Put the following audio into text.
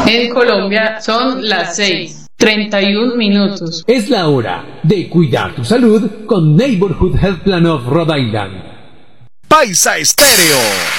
En Colombia son las 6:31. Es la hora de cuidar tu salud con Neighborhood Health Plan of Rhode Island. Paisa Estéreo.